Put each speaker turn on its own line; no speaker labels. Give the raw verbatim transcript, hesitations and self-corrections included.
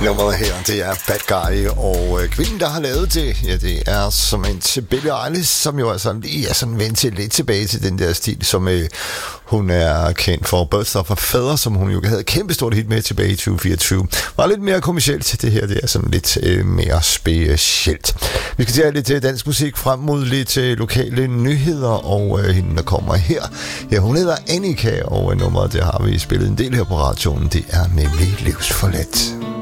Nummeret her, det er Bad Guy, og øh, kvinden, der har lavet det, ja, det er som en til Billie Eilish, som jo altså lige er sådan vendt til lidt tilbage til den der stil, som øh, hun er kendt for. Birds of a Feather, som hun jo havde et kæmpestort hit med tilbage i tyve fireogtyve. Var lidt mere kommercielt. Det her, det er sådan lidt øh, mere specielt. Vi skal til lidt til dansk musik frem mod lidt øh, lokale nyheder, og øh, hende, der kommer her, ja, hun hedder Annika, og øh, nummeret, det har vi spillet en del her på radioen, det er nemlig Livsforladt.